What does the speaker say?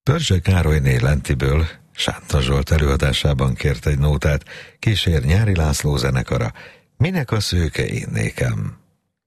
Pörzse Károlyné Lentiből Sánta Zsolt előadásában kért egy nótát, kísér Nyári László zenekara, Minek a szőke én nékem.